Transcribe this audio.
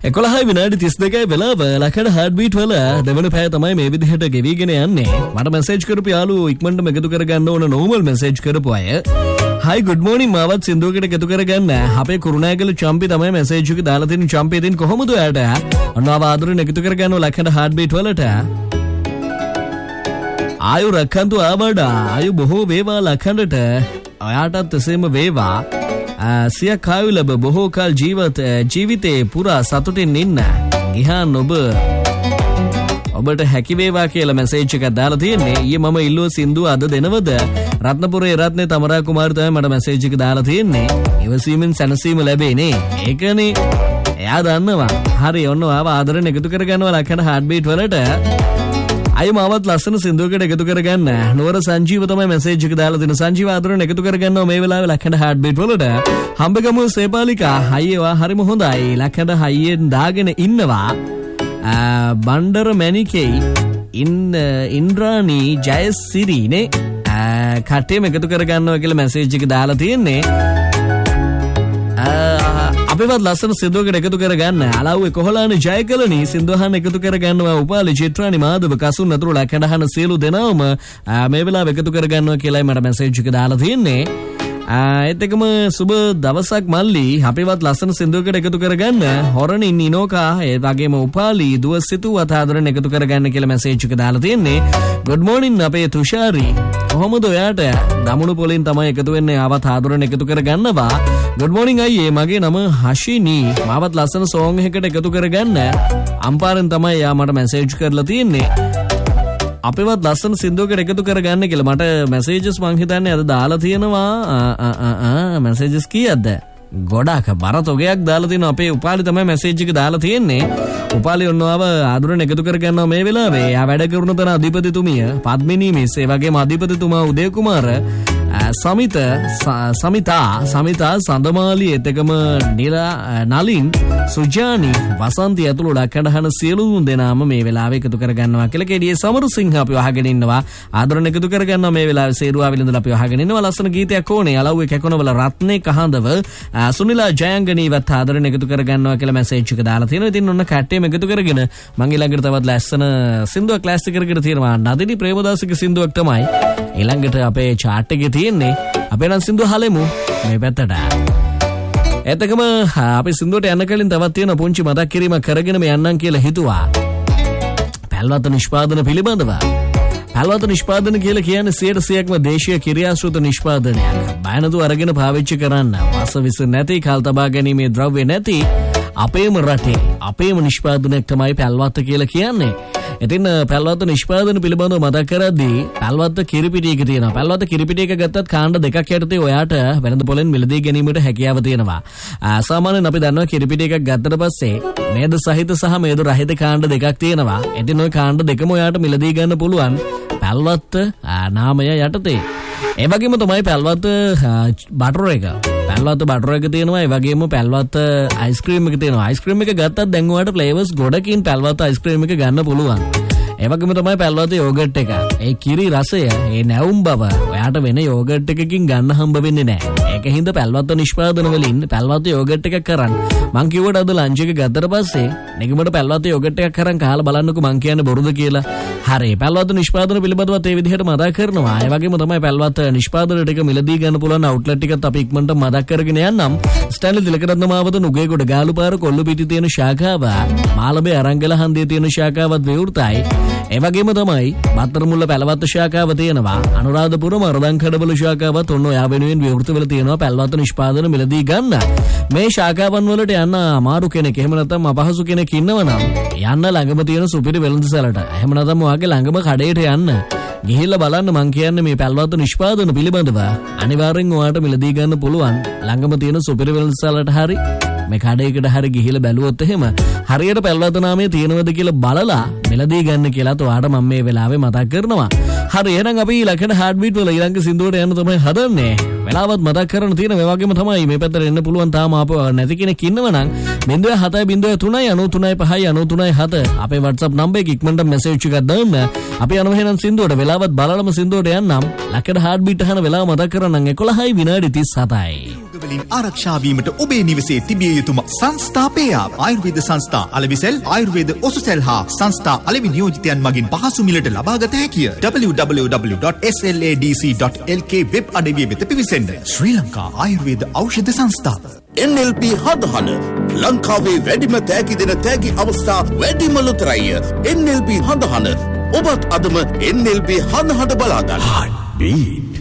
11 විනාඩි 32යි වෙලාව. ලකඩ heart beat වල දෙවන පැය තමයි මේ විදිහට ගෙවිගෙන යන්නේ. මට මෙසේජ් කරපු යාළුවෝ ඉක්මනටම එකතු කරගන්න ඕන නෝමල් මෙසේජ් කරපු අය. Hi good morning මාවත් සින්දුවකට එකතු කරගන්න. අපේ කුරුණෑගල චම්පි තමයි මෙසේජ් එක දාලා තියෙන. චම්පි ඉතින් කොහොමද ඔයාට? අන්නව ආදරෙන් එකතු කරගන්න ලකඩ හાર્ට් බීට් වලට. ආයු රැකන්තු ආවඩා. ආයු බොහෝ වේවා ලකඩට. ඔයාටත් එසේම වේවා. සිය කායු ලැබ බොහෝ කල් ජීවිතේ පුරා සතුටින් ඉන්න. ගිහාන් ඔබට හැකි වේවා කියලා මෙසේජ් එකක් දාලා තියෙන්නේ. ඊයේ මම ඉල්ලුව සින්දුව අද දෙනවද? රත්නපුරේ රත්නේ තමරා කුමාරි තමයි මට මෙසේජ් එක දාලා තියෙන්නේ. ඉවසීමෙන් සැනසීම ලැබෙන්නේ. ඒකනේ. එයා දන්නවා. හරි ඔන්න ආව ආදරෙන් එකතු කරගන්නවා ලකඩ හાર્ට් බීට් වලට. අය මාවත් ලස්සන සින්දුවකට එකතු කරගන්න. නුවර සංජීව තමයි මෙසේජ් එක දාලා දෙන. සංජීව ආදරෙන් එකතු කරගන්නවා මේ වෙලාවේ ලකඩ හાર્ට් බීට් වලට. හම්බගම සේපාලිකා හයියවා හරිම හොඳයි. ලකඩ හයියෙන් දාගෙන ඉන්නවා. බණ්ඩර මැණිකේ ඉන්ද්‍රාණී ජයසිරිනේ කට්ටියම එකතු කරගන්නවා කියලා මෙසේජ් එක දාලා තියෙන්නේ. අපේවත් ලස්සන සින්දුවකට එකතු කරගන්න. අලව්වේ කොහොලානේ ජයකලනි සින්දුවහන් එකතු කරගන්නවා. උපාලි චිත්‍රානි මාධව කසුන් අතුරු ලකඩහන සියලු දෙනාම මේ වෙලාව එකතු කරගන්නවා කියලායි මට මෙසේජ් එක දාලා තියෙන්නේ. ඒත් එකම සුබ දවසක් මල්ලි. අපේවත් ලස්සන සින්දුවකට එකතු කරගන්න. හොරණින් ඉනෝකා ඒ වගේම උපාලි දුව සිතුවත් ආදරෙන් එකතු කරගන්න කියලා මෙසේජ් එක දාලා තියෙන්නේ. good morning අපේ තුෂාරි. කොහොමද ඔයාට? දමුණු පොලින් තමයි එකතු වෙන්නේ. ආවත් ආදරෙන් එකතු කරගන්නවා. good morning අයියේ. මගේ නම හෂිනි. මාවත් ලස්සන සෝංග් එකකට එකතු කරගන්න. අම්පාරෙන් තමයි යා මට මෙසේජ් කරලා තියෙන්නේ. අපේවත් ලස්සන සින්දුවකට එකතු කරගන්න කියලා මට මෙසේජස් මං හිතන්නේ අද දාලා තියෙනවා. මෙසේජස් කීයක්ද? ගොඩාක් බර තොගයක් දාලා තියෙනවා. අපේ උපාලි තමයි මෙසේජ් එක දාලා තියෙන්නේ. උපාලි ඔන්නව ආදරෙන් එකතු කරගන්නවා මේ වෙලාවේ. යා වැඩ කරන තන අධිපතිතුමිය පද්මිනී මිස්, ඒ වගේම අධිපතිතුමා උදේ කුමාර, සමිතා සඳමාලි, එතකම නලින්, සුජානි, වසන්ති ඇතුළු ලකඩහන සියලු දෙනාම මේ වෙලාවේ එකතු කරගන්නවා කියලා කෙඩියේ සමරුසිංහ අපි අහගෙන ඉන්නවා. ආදරෙන් එකතු කරගන්නවා මේ වෙලාවේ. සේරුවාවිල ඉඳලා අපි අහගෙන ඉන්නවා. ලස්සන ගීතයක් ඕනේ. අලව්වේ කැකොනවල රත්නේ කහඳව සුනිලා ජයංගනීවත් ආදරෙන් එකතු කරගන්නවා කියලා මෙසේජ් එක දාලා තියෙනවා. ඉතින් ඔන්න කට්ටියම එකතු කරගෙන මං ඊළඟට තවත් ලස්සන සින්දුවක් ක්ලාස් එකකට තියෙනවා. නදිනි ප්‍රේමදාසගේ සින්දුවක් තමයි ඊළඟට අපේ chart එකේ තියෙන්නේ. අපේ නම් සින්දුව හලෙමු මේ පැත්තට. එතකම අපි සින්දුවට යන්න කලින් තවත් තියෙන පුංචි මතක් කිරීමක් කරගෙන මේ යන්නම් කියලා හිතුවා. පැල්වත නිෂ්පාදන පිළිබඳව. පැල්වත නිෂ්පාදන කියලා කියන්නේ 100%ක්ම දේශීය කිරියාශෘත නිෂ්පාදනයක්. බය නැතුව අරගෙන පාවිච්චි කරන්න. වාස විස නැති, කල් තබා ගැනීමේ ද්‍රව්‍ය නැති අපේම රටේ අපේම නිෂ්පාදනයක් තමයි පැල්වත කියලා කියන්නේ. ඉතින් පැල්වත නිෂ්පාදන පිළිබඳව මතක් කරද්දී පැල්වත කිරිපිටියක තියෙනවා. පැල්වත කිරිපිටියක ගත්තත් කාණ්ඩ දෙකක් යටතේ ඔයාට වෙළඳ පොලෙන් මිලදී ගැනීමට හැකියාව තියෙනවා. සාමාන්‍යයෙන් අපි දන්නවා කිරිපිටිය එකක් ගත්තට පස්සේ මේද සහිත සහ මේද රහිත කාණ්ඩ දෙකක් තියෙනවා. ඉතින් ওই කාණ්ඩ දෙකම ඔයාට මිලදී ගන්න පුළුවන් පැල්වත නාමය යටතේ. ඒ වගේම තමයි පැල්වත බටර් එක. පැල්වත බටර් එක තියෙනවා. ඒ වගේම පැල්වත අයිස්ක්‍රීම් එක තියෙනවා. අයිස්ක්‍රීම් එක ගත්තත් දැන් ඔයාට ෆ්ලේවර්ස් ගොඩකින් පැල්වත අයිස්ක්‍රීම් එක ගන්න පුළුවන්. ඒ වගේම තමයි පැල්වත යෝගට් එක. ඒ කිරි රසය, ඒ නැවුම් බව ඔයාට වෙන යෝගට් එකකින් ගන්න හම්බ වෙන්නේ නැහැ. ඒකින්ද පැල්වත නිෂ්පාදන වලින් පැල්වත යෝගට් එකක් කරන් මං කිව්වට අද ලන්ච් එක ගත්තට පස්සේ නිකමට පැල්වත යෝගට් එකක් කරන් කාලා බලන්නකෝ මං කියන්නේ බොරුද කියලා. හරි. පැල්වත නිෂ්පාදන පිළිබඳවත් ඒ විදිහට මතක් කරනවා. ඒ වගේම තමයි පැල්වත නිෂ්පාදන ටික මිලදී ගන්න පුළුවන් අවුට්ලට් ටිකත් අපි ඉක්මනට මතක් කරගෙන යන්නම්. ස්ටැන්ලි තිලකරත්න මාවත නුගේගොඩ ගාලුපාර කොල්ලුපිටි තියෙන ශාඛාව, මාළඹේ අරංගල හන්දියේ තියෙන ශාඛාවත් විවෘතයි. ඒ වගේම තමයි බත්තරමුල්ල පැලවත්ත ශාඛාව තියෙනවා. අනුරාධපුර මරදංකඩවල ශාඛාවත් ඔන්න ඔයා වෙනුවෙන් විවෘත වෙලා තියෙනවා පැල්වත නිෂ්පාදන මිලදී ගන්න. මේ ශාඛාවන් වලට යන්න අමාරු කෙනෙක්, එහෙම නැත්නම් අපහසු කෙනෙක් ඉන්නවනම් යන්න ළඟම තියෙන සුපිරි වෙළඳසැලට. එහෙම නැත්නම් ඔයාගේ ළඟම කඩේට යන්න. ගිහිල්ලා බලන්න මං කියන්නේ මේ පැල්වත නිෂ්පාදන පිළිබඳව. අනිවාර්යෙන් ඔයාට මිලදී ගන්න පුළුවන් ළඟම තියෙන සුපිරි වෙළඳසැලට හරි මේ කඩේකට හරි ගිහිල්ලා බැලුවොත් එහෙම හරියට පැල්වත නාමයේ තියෙනවද කියලා බලලා මිලදී ගන්න කියලා ඔයාට මම මේ වෙලාවේ මතක් කරනවා. හරි එහෙනම් අපි ලකඩ හાર્ට් බීට් වල ඊළඟ සින්දුවට යන්න තමයි හදන්නේ. වෙලාවත් මතක් කරන්න තියෙන මේ වගේම තමයි මේ පැත්තට එන්න පුළුවන් තාම ආපහු නැති කෙනෙක් ඉන්නවනම් 0703935993 අපේ WhatsApp නම්බර් එක ඉක්මනට මෙසේජ් එකක් දාන්න. අපි යනවා එහෙනම් සින්දුවට. වෙලාවත් බලලම සින්දුවට යන්නම්. ලකඩ හાર્ට් බීට් අහන වෙලාව මතක් කරගන්න 11 විනාඩි 37යි. වලින් ආරක්ෂා වීමට ඔබේ නිවසේ තිබිය යුතුම සංස්ථා පේයාව. ආයුර්වේද සංස්ථා අලෙවිසෙල්, ආයුර්වේද ඔසුසෙල් හා සංස්ථා අලෙවි නියෝජිතයන් මගින් පහසු මිලට ලබාගත හැකිය. www.sladc.lk වෙබ් අඩවිය වෙත පිවිසෙන්න. ශ්‍රී ලංකා ආයුර්වේද ඖෂධ සංස්ථාව. NLP හදහන ලංකාවේ වැඩිම තෑගි දෙන තෑගි අවස්ථා වැඩිම ලොතරැය. NLP හදහන ඔබත් අදම NLP හදහට බලාගන්න.